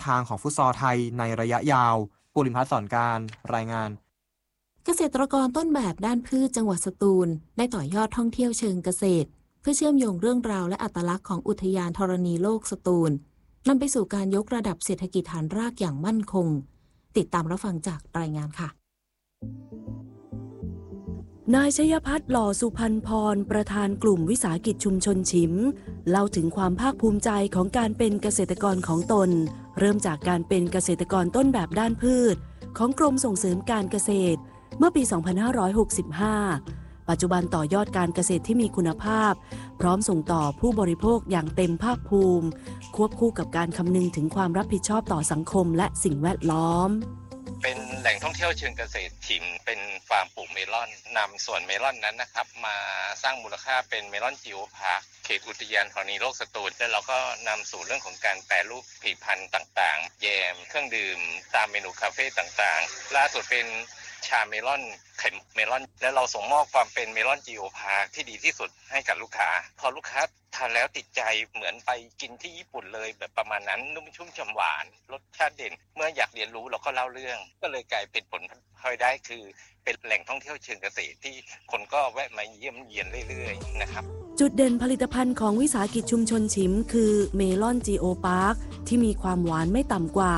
ทางของฟุตซอลไทยในระยะยาวภูริพัฒน์ สอนการรายงานเกษตรกรต้นแบบด้านพืชจังหวัดสตูลได้ต่อยอดท่องเที่ยวเชิงเกษตรเพื่อเชื่อมโยงเรื่องราวและอัตลักษณ์ของอุทยานธรณีโลกสตูลนำไปสู่การยกระดับเศรษฐกิจฐานรากอย่างมั่นคงติดตามรับฟังจากรายงานค่ะนายชยพัฒน์ หล่อสุพรรณพรประธานกลุ่มวิสาหกิจชุมชนฉิมเล่าถึงความภาคภูมิใจของการเป็นเกษตรกรของตนเริ่มจากการเป็นเกษตรกรต้นแบบด้านพืชของกรมส่งเสริมการเกษตรเมื่อปี 2565 ปัจจุบันต่อยอดการเกษตรที่มีคุณภาพพร้อมส่งต่อผู้บริโภคอย่างเต็มภาคภูมิควบคู่กับการคำนึงถึงความรับผิดชอบต่อสังคมและสิ่งแวดล้อมเป็นแหล่งท่องเที่ยวเชิงเกษตรฉิมเป็นฟาร์มปลูกเมลอนนำสวนเมลอนนั้นนะครับมาสร้างมูลค่าเป็นเมลอนจิโอพาร์คเขตอุทยานธรณีโลกสตูลแล้วเราก็นำสู่เรื่องของการแปรรูปผลิตภัณฑ์ต่างๆแยมเครื่องดื่มตามเมนูคาเฟ่ต่างๆล่าสุดเป็นชาเมลอนไข่เมลอนและเราส่งมอบความเป็นเมลอนจิโอพาร์คที่ดีที่สุดให้กับลูกค้าพอลูกค้าทานแล้วติดใจเหมือนไปกินที่ญี่ปุ่นเลยแบบประมาณนั้นนุ่มชุ่มฉ่ำหวานรสชาติเด่นเมื่ออยากเรียนรู้เราก็เล่าเรื่องก็เลยกลายเป็นผลพลอยได้คือเป็นแหล่งท่องเที่ยวเชิงเกษตรที่คนก็แวะมาเยี่ยมเยียนเรื่อยๆนะครับจุดเด่นผลิตภัณฑ์ของวิสาหกิจชุมชนฉิมคือเมลอนจีโอพาร์คที่มีความหวานไม่ต่ำกว่า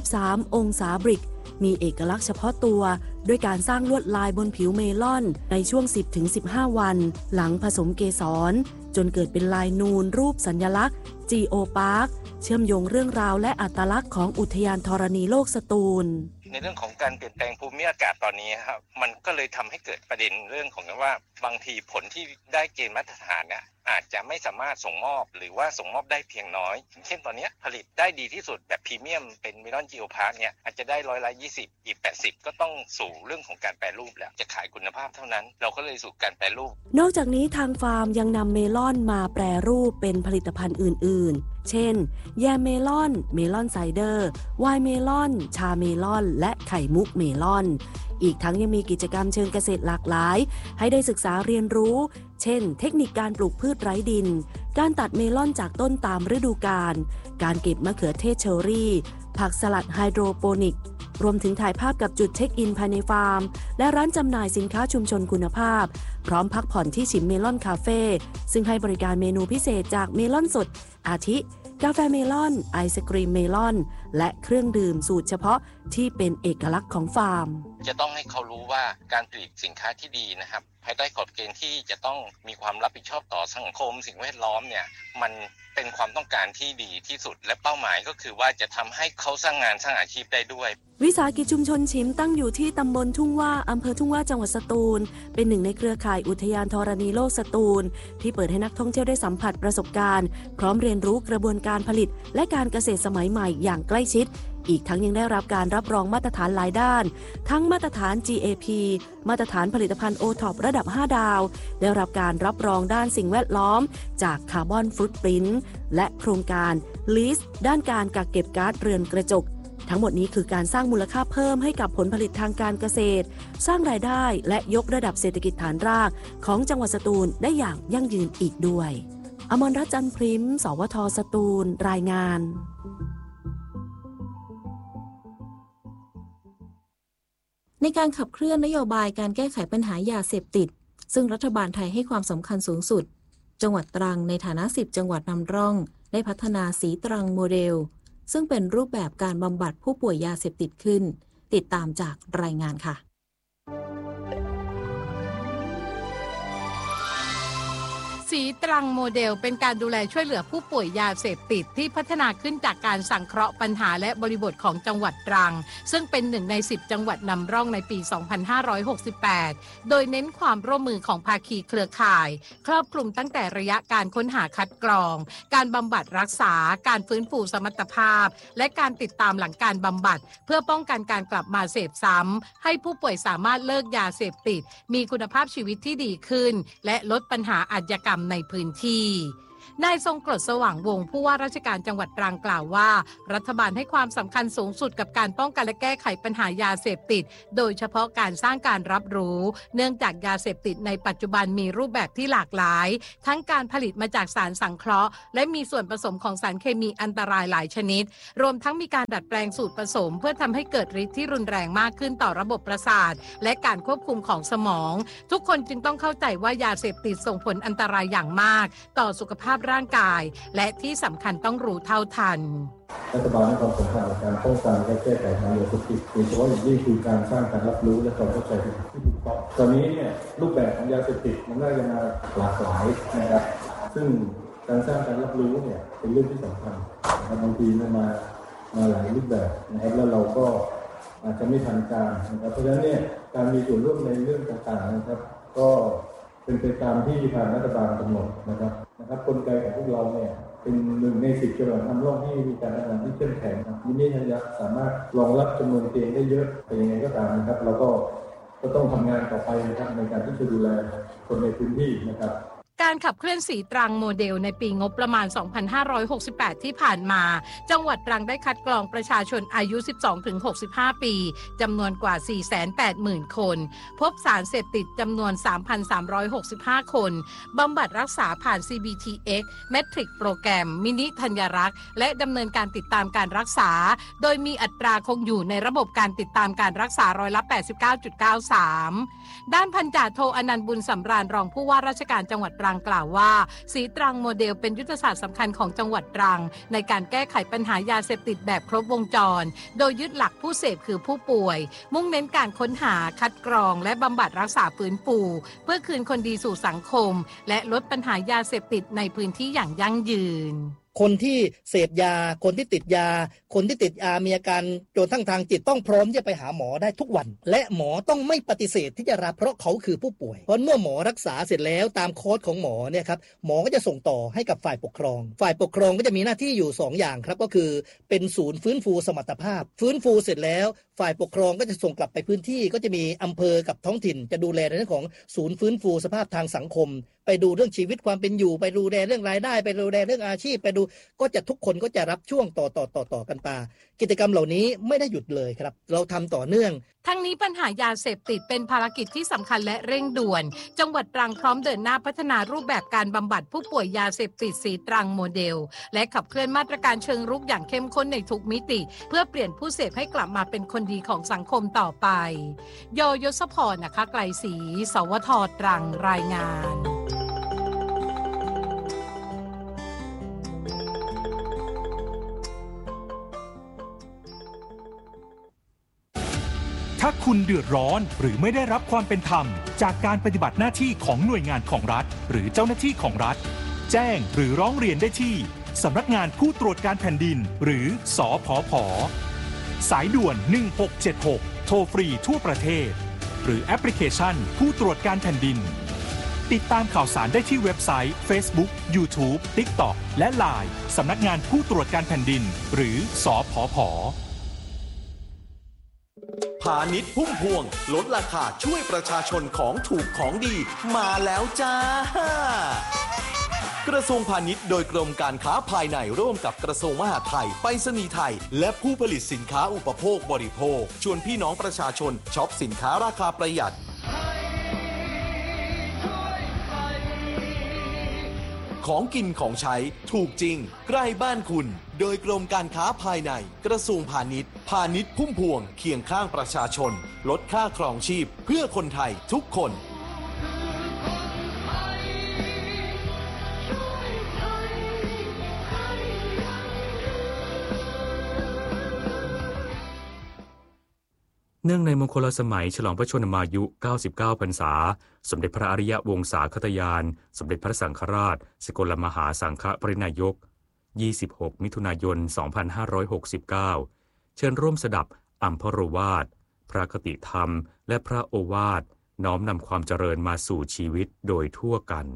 13องศาบริกมีเอกลักษณ์เฉพาะตัวด้วยการสร้างลวดลายบนผิวเมลอนในช่วง 10-15 วันหลังผสมเกสรจนเกิดเป็นลายนูนรูปสัญลักษณ์จีโอพาร์คเชื่อมโยงเรื่องราวและอัตลักษณ์ของอุทยานธรณีโลกสตูลในเรื่องของการเปลี่ยนแปลงภูมิอากาศตอนนี้ครับมันก็เลยทำให้เกิดประเด็นเรื่องของว่าบางทีผลที่ได้เกณฑ์มาตรฐานเนี่ยอาจจะไม่สามารถส่งมอบหรือว่าส่งมอบได้เพียงน้อยเช่นตอนนี้ผลิตได้ดีที่สุดแบบพรีเมียมเป็นเมลอนจิโอพาร์คเนี่ยอาจจะได้20%อีก80ก็ต้องสู่เรื่องของการแปรรูปแล้วจะขายคุณภาพเท่านั้นเราก็เลยสู่การแปรรูปนอกจากนี้ทางฟาร์มยังนำเมลอนมาแปรรูปเป็นผลิตภัณฑ์อื่นๆเช่นแยมเมลอนเมลอนไซเดอร์ไวน์เมลอนชาเมลอนและไข่มุกเมลอนอีกทั้งยังมีกิจกรรมเชิงเกษตรหลากหลายให้ได้ศึกษาเรียนรู้เช่นเทคนิคการปลูกพืชไร้ดินการตัดเมลอนจากต้นตามฤดูกาลการเก็บมะเขือเทศเชอร์รี่ผักสลัดไฮโดรโปนิกรวมถึงถ่ายภาพกับจุดเช็คอินภายในฟาร์มและร้านจำหน่ายสินค้าชุมชนคุณภาพพร้อมพักผ่อนที่ฉิมเมลอนคาเฟ่ซึ่งให้บริการเมนูพิเศษจากเมลอนสดอาทิกาแฟเมลอนไอศกรีมเมลอนและเครื่องดื่มสูตรเฉพาะที่เป็นเอกลักษณ์ของฟาร์มจะต้องให้เขารู้ว่าการผลิตสินค้าที่ดีนะครับภายใต้กฎเกณฑ์ที่จะต้องมีความรับผิดชอบต่อสังคมสิ่งแวดล้อมเนี่ยมันเป็นความต้องการที่ดีที่สุดและเป้าหมายก็คือว่าจะทำให้เขาสร้างงานสร้างอาชีพได้ด้วยวิสาหกิจชุมชนฉิมตั้งอยู่ที่ตำบลทุ่งว่าอำเภอทุ่งว่าจังหวัดสตูลเป็นหนึ่งในเครือข่ายอุทยานธรณีโลกสตูลที่เปิดให้นักท่องเที่ยวได้สัมผัสประสบการณ์พร้อมเรียนรู้กระบวนการผลิตและการเกษตรสมัยใหม่อย่างใกล้ชิดอีกทั้งยังได้รับการรับรองมาตรฐานหลายด้านทั้งมาตรฐาน GAP มาตรฐานผลิตภัณฑ์ OTOP ระดับ 5 ดาวได้รับการรับรองด้านสิ่งแวดล้อมจากคาร์บอนฟุตปริ้นท์และโครงการ LEED ด้านการกักเก็บก๊าซเรือนกระจกทั้งหมดนี้คือการสร้างมูลค่าเพิ่มให้กับผลผลิตทางการเกษตรสร้างรายได้และยกระดับเศรษฐกิจฐานรากของจังหวัดสตูลได้อย่างยั่งยืนอีกด้วยอมรรัตน์ จันทร์พริมสวท.สตูลรายงานในการขับเคลื่อนนโยบายการแก้ไขปัญหายาเสพติดซึ่งรัฐบาลไทยให้ความสำคัญสูงสุดจังหวัดตรังในฐานะ10จังหวัดนำร่องได้พัฒนาสีตรังโมเดลซึ่งเป็นรูปแบบการบำบัดผู้ป่วยยาเสพติดขึ้นติดตามจากรายงานค่ะสีตรังโมเดลเป็นการดูแลช่วยเหลือผู้ป่วยยาเสพติดที่พัฒนาขึ้นจากการสังเคราะห์ปัญหาและบริบทของจังหวัดตรังซึ่งเป็นหนึ่งใน10จังหวัดนำร่องในปี 2568 โดยเน้นความร่วมมือของภาคีเครือข่ายครอบคลุมตั้งแต่ระยะการค้นหาคัดกรองการบำบัดรักษาการฟื้นฟูสมรรถภาพและการติดตามหลังการบำบัดเพื่อป้องกันการกลับมาเสพซ้ำให้ผู้ป่วยสามารถเลิกยาเสพติดมีคุณภาพชีวิตที่ดีขึ้นและลดปัญหาอาชญากรรมในพื้นที่นายทรงกรดสว่างวงศ์ผู้ว่าราชการจังหวัดตรังกล่าวว่ารัฐบาลให้ความสำคัญสูงสุดกับการป้องกันและแก้ไขปัญหายาเสพติดโดยเฉพาะการสร้างการรับรู้เนื่องจากยาเสพติดในปัจจุบันมีรูปแบบที่หลากหลายทั้งการผลิตมาจากสารสังเคราะห์และมีส่วนผสมของสารเคมีอันตรายหลายชนิดรวมทั้งมีการดัดแปลงสูตรผสมเพื่อทำให้เกิดฤทธิ์ที่รุนแรงมากขึ้นต่อระบบประสาทและการควบคุมของสมองทุกคนจึงต้องเข้าใจว่ายาเสพติดส่งผลอันตรายอย่างมากต่อสุขภาพร่างกายและที่สำคัญต้องรู้เท่าทันรัฐบาลให้ความสำคัญกับการป้องกันและแก้ไขปัญหายาเสพติดโดยเฉพาะอย่างยิ่งคือการสร้างการรับรู้และความเข้าใจที่ถูกต้องตอนนี้เนี่ยรูปแบบของยาเสพติดมันน่าจะมาหลากหลายนะครับซึ่งการสร้างการรับรู้เนี่ยเป็นเรื่องที่สำคัญนะครับบางทีมันมาหลายรูปแบบนะครับแล้วเราก็อาจจะไม่ทันการนะครับเพราะฉะนั้นเนี่ยการมีส่วนร่วมในเรื่องต่างๆนะครับก็เป็นไปตามที่ทางรัฐบาลกำหนดนะครับกลไกของพวกเราเนี่ยเป็น1 ใน 10จังหวัดนำร่องที่มีการทำงานที่เข้มแข็งมินิทยักษ์สามารถรองรับจำนวนเตียงได้เยอะแต่ยังไงก็ตามนะครับเราก็ต้องทำงานต่อไปนะครับในการที่จะดูแลคนในพื้นที่นะครับการขับเคลื่อนสีตรังโมเดลในปีงบประมาณ 2568 ที่ผ่านมาจังหวัดตรังได้คัดกรองประชาชนอายุ 12-65 ปีจำนวนกว่า 480,000 คนพบสารเสพติดจำนวน 3,365 คนบำบัดรักษาผ่าน CBTX เมทริกโปรแกรมมินิธัญรักษ์และดำเนินการติดตามการรักษาโดยมีอัตราคงอยู่ในระบบการติดตามการรักษา89.93%ด้านพันจ่าโทอนันต์บุญสำราญรองผู้ว่าราชการจังหวัดตรังกล่าวว่าสีตรังโมเดลเป็นยุทธศาสตร์สำคัญของจังหวัดตรังในการแก้ไขปัญหายาเสพติดแบบครบวงจรโดยยึดหลักผู้เสพคือผู้ป่วยมุ่งเน้นการค้นหาคัดกรองและบำบัดรักษาฟื้นฟูเพื่อคืนคนดีสู่สังคมและลดปัญหายาเสพติดในพื้นที่อย่างยั่งยืนคนที่เสพยาคนที่ติดยาคนที่ติดยามีอาการจนทั้งทางจิตต้องพร้อมที่จะไปหาหมอได้ทุกวันและหมอต้องไม่ปฏิเสธที่จะรับเพราะเขาคือผู้ป่วยเพราะเมื่อหมอรักษาเสร็จแล้วตามโค้ดของหมอเนี่ยครับหมอก็จะส่งต่อให้กับฝ่ายปกครองก็จะมีหน้าที่อยู่2 อย่างครับก็คือเป็นศูนย์ฟื้นฟูสมรรถภาพฟื้นฟูเสร็จแล้วฝ่ายปกครองก็จะส่งกลับไปพื้นที่ก็จะมีอำเภอกับท้องถิ่นจะดูแลในเรื่องของศูนย์ฟื้นฟูสภาพทางสังคมไปดูเรื่องชีวิตความเป็นอยู่ไปดูแลเรื่องรายได้ไปดูแลเรื่องอาชีพไปดูก็จะทุกคนก็จะรับช่วงต่อกันไปกิจกรรมเหล่านี้ไม่ได้หยุดเลยครับเราทำต่อเนื่องทั้งนี้ปัญหายาเสพติดเป็นภารกิจที่สำคัญและเร่งด่วนจังหวัดตรังพร้อมเดินหน้าพัฒนารูปแบบการบำบัดผู้ป่วยยาเสพติดสีตรังโมเดลและขับเคลื่อนมาตรการเชิงรุกอย่างเข้มข้นในทุกมิติเพื่อเปลี่ยนผู้เสพให้กลับมาเป็นคนดีของสังคมต่อไปยศพรนะคะไกลศรีสวท.ตรังรายงานถ้าคุณเดือดร้อนหรือไม่ได้รับความเป็นธรรมจากการปฏิบัติหน้าที่ของหน่วยงานของรัฐหรือเจ้าหน้าที่ของรัฐแจ้งหรือร้องเรียนได้ที่สำนักงานผู้ตรวจการแผ่นดินหรือสผผ.สายด่วน1676โทรฟรีทั่วประเทศหรือแอปพลิเคชันผู้ตรวจการแผ่นดินติดตามข่าวสารได้ที่เว็บไซต์ Facebook YouTube TikTok และ LINE สำนักงานผู้ตรวจการแผ่นดินหรือสผผ. พาณิชย์พุ่มพวงลดราคาช่วยประชาชนของถูกของดีมาแล้วจ้ากระทรวงพาณิชย์โดยกรมการค้าภายในร่วมกับกระทรวงมหาดไทยไปรษณีย์ไทยและผู้ผลิตสินค้าอุปโภคบริโภคชวนพี่น้องประชาชนช็อปสินค้าราคาประหยัดของกินของใช้ถูกจริงใกล้บ้านคุณโดยกรมการค้าภายในกระทรวงพาณิชย์พุ่มพวงเคียงข้างประชาชนลดค่าครองชีพเพื่อคนไทยทุกคนเนื่องในมงคลสมัยฉลองพระชนมายุ99พรรษาสมเด็จพระอริยวงศาคตยานสมเด็จพระสังฆราชสกลมหาสังฆปรินายก26มิถุนายน2569เชิญร่วมสดับอัมพรวาทพระคติธรรมและพระโอวาทน้อมนำความเจริญมาสู่ชีวิตโดยทั่วกัน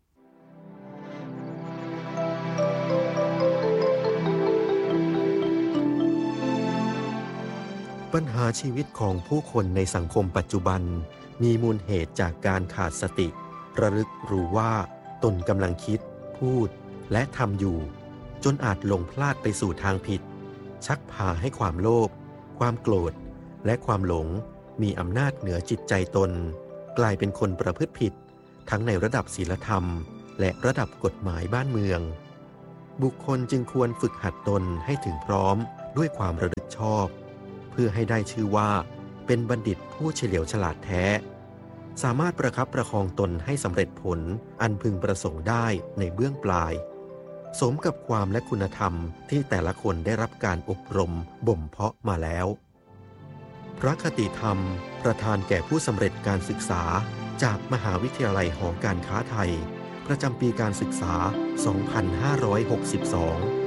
ปัญหาชีวิตของผู้คนในสังคมปัจจุบันมีมูลเหตุจากการขาดสติระลึกรู้ว่าตนกำลังคิดพูดและทำอยู่จนอาจหลงพลาดไปสู่ทางผิดชักพาให้ความโลภความโกรธและความหลงมีอำนาจเหนือจิตใจตนกลายเป็นคนประพฤติผิดทั้งในระดับศีลธรรมและระดับกฎหมายบ้านเมืองบุคคลจึงควรฝึกหัดตนให้ถึงพร้อมด้วยความระลึกชอบเพื่อให้ได้ชื่อว่าเป็นบัณฑิตผู้เฉลียวฉลาดแท้สามารถประคับประคองตนให้สำเร็จผลอันพึงประสงค์ได้ในเบื้องปลายสมกับความและคุณธรรมที่แต่ละคนได้รับการอบรมบ่มเพาะมาแล้วพระคติธรรมประทานแก่ผู้สำเร็จการศึกษาจากมหาวิทยาลัยหอการค้าไทยประจำปีการศึกษา 2562